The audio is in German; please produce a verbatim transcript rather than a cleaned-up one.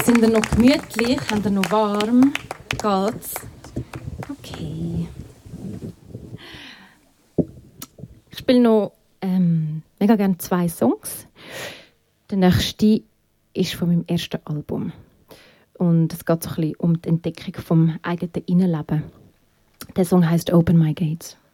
Sind ihr noch gemütlich? Habt ihr noch warm? Geht's? Okay. Ich spiele noch ähm, mega gerne zwei Songs. Der nächste ist von meinem ersten Album. Und es geht so ein bisschen um die Entdeckung vom eigenen Innenleben. Der Song heißt Open My Gates.